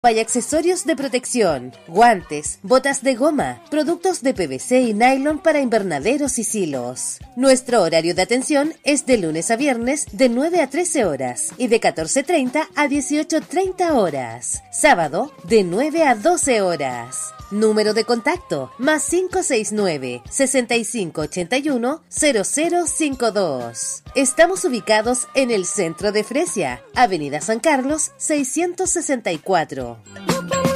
Hay accesorios de protección, guantes, botas de goma, productos de PVC y nylon para invernaderos y silos. Nuestro horario de atención es de lunes a viernes de 9 a 13 horas y de 14:30 a 18:30 horas. Sábado de 9 a 12 horas. Número de contacto más 569-6581-0052. Estamos ubicados en el centro de Fresia, Avenida San Carlos 664.